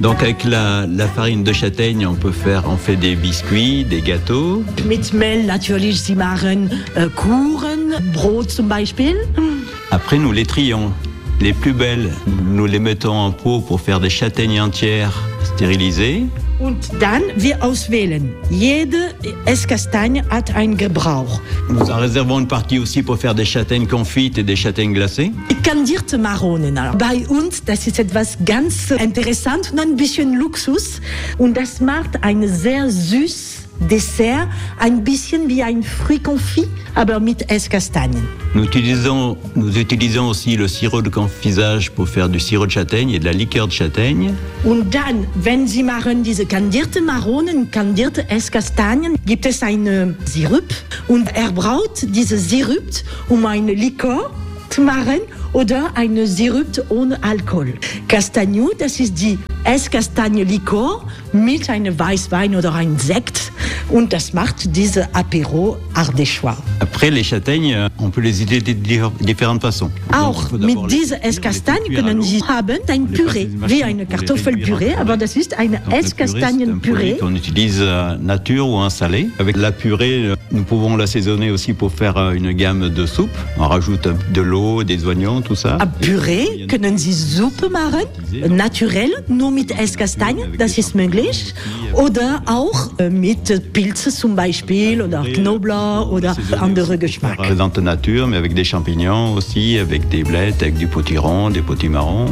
Donc avec la farine de châtaigne, on fait des biscuits, des gâteaux. Mit Mehl natürlich, sie machen Kuchen, Brot zum Beispiel. Après, nous les trions. Les plus belles, nous les mettons en pot pour faire des châtaignes entières stérilisées. Und dann wir auswählen. Jede Esskastagne hat einen Gebrauch. Nous en réservons une partie aussi pour faire des châtaignes confites et des châtaignes glacées. Kandierte Maronen. Bei uns, das ist etwas ganz interessant und ein bisschen Luxus. Und das macht ein sehr süß Dessert, ein bisschen wie ein Fruit-Confit, aber mit Esskastagnen. Nous utilisons aussi le sirop de confisage pour faire du sirop de châtaigne et de la liqueur de châtaigne. Und dann, wenn Sie machen diese kandierte Maronen, kandierte Esskastagnen, gibt es einen Sirup und braucht diese Sirup, um eine Likör zu machen oder eine Sirup ohne Alkohol. Castagno, das ist die Esskastagne-Likör mit einem Weißwein oder einem Sekt und das macht diese Apéro ardéchois. Après, les châtaignes, on peut les utiliser de différentes façons. Auch mit dieser Esskastagne können Sie haben ein Püree, wie eine Kartoffelpüree, aber das ist eine Esskastagnenpüree. On utilise nature ou un salé. Avec la purée, nous pouvons l'assaisonner aussi pour faire une gamme de soupe. On rajoute de l'eau, des oignons, tout ça. Püree können Sie Suppe machen, naturell, nur mit Esskastanien, das ist möglich. Oder auch mit Pilze zum Beispiel oder Knoblauch oder andere Geschmack. Présente nature, mais avec des champignons aussi, avec des blettes, avec du potiron, des potimarrons.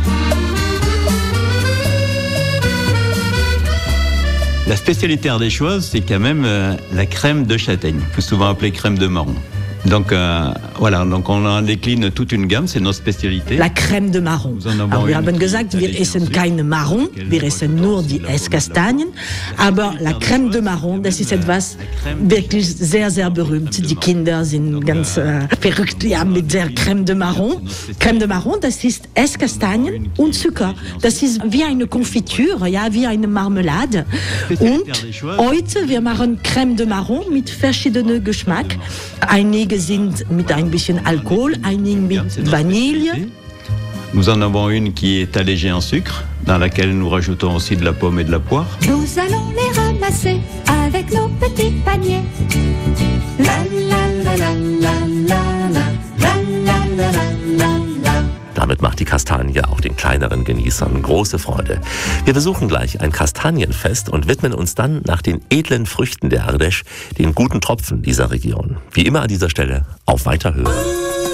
La spécialité ardéchoise, c'est quand même la crème de châtaigne, plus souvent appelée crème de marron. Donc voilà, donc on en décline toute une gamme, c'est notre spécialité. La crème de marron. Alors, wir haben gesagt, wir essen keine Marron, wir essen nur die Esskastanien. Aber la crème de marron, das ist etwas wirklich sehr, sehr berühmt. Die Kinder sind ganz verrückt mit der Crème de marron. Crème de marron, das ist Esskastanien und Zucker. Das ist wie eine Konfitur, ja, wie eine Marmelade. Und heute, wir machen Crème de marron mit verschiedenen Geschmack. Einige sind mit ein bisschen Alkohol, einige mit Vanille. Nous en avons une qui est allégée en sucre, dans laquelle nous rajoutons aussi de la pomme et de la poire. Nous allons les ramasser avec nos petits paniers. La la la la la la la la la la la. Damit macht die Kastanie auch den kleineren Genießern große Freude. Wir besuchen gleich ein Kastanienfest und widmen uns dann nach den edlen Früchten der Ardèche, den guten Tropfen dieser Region. Wie immer an dieser Stelle auf weiter Höhe.